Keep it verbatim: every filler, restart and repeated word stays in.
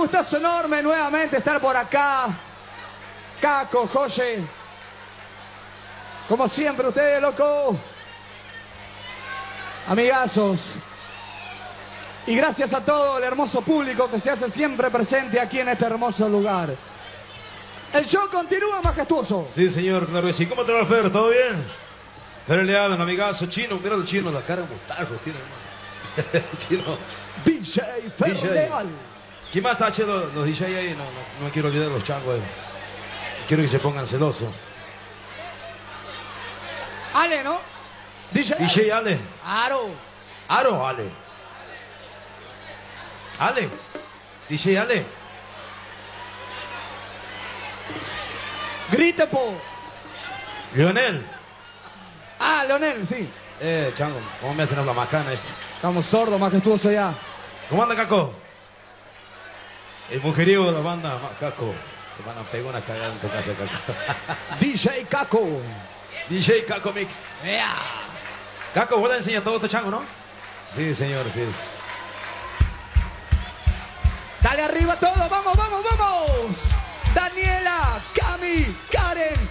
gustazo enorme nuevamente estar por acá. Caco, Joye. Como siempre, ustedes, loco. Amigazos. Y gracias a todo el hermoso público que se hace siempre presente aquí en este hermoso lugar. El show continúa, majestuoso. Sí, señor, claro que sí. ¿Cómo te va, Fer? ¿Todo bien? Fer le habla, amigazo. Chino, mira el chino, la cara de mostajo tiene, hermano. Chino. D J Fer D J. Leal. ¿Quién más está haciendo los D J ahí? No, no, no me quiero olvidar de los changos ahí. Quiero que se pongan celosos. Ale, ¿no? D J D J Ale. Aro. Aro, Ale. Ale. D J Ale. Grite, po. Lionel. Ah, Leonel, sí. Eh, chango, ¿cómo me hacen hablar macana esto? Estamos sordos, majestuoso ya. ¿Cómo anda, Caco? El mujeriego de la banda, Caco. Te van a pegar una cagada en tu casa, Caco. D J Caco. D J Caco Mix. Yeah. Caco, vos le enseñas todo este chango, ¿no? Sí, señor, sí. Dale arriba todo, vamos, vamos, vamos. Daniela, Cami, Karen,